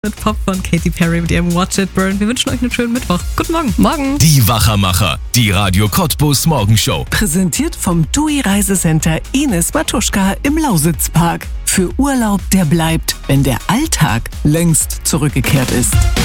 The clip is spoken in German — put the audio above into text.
Mit Pop von Katy Perry mit ihrem Watch It Burn. Wir wünschen euch einen schönen Mittwoch. Guten Morgen. Morgen. Die Wachermacher, die Radio Cottbus Morgenshow. Präsentiert vom TUI Reisecenter Ines Matuschka im Lausitzpark. Für Urlaub, der bleibt, wenn der Alltag längst zurückgekehrt ist.